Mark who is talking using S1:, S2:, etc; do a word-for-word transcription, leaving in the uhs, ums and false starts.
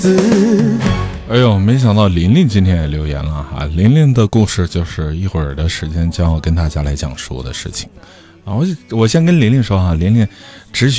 S1: 哎呦，没想到琳琳今天也留言了哈！琳琳的故事就是一会儿的时间将要跟大家来讲述的事情啊。我我先跟琳琳说哈，琳琳只许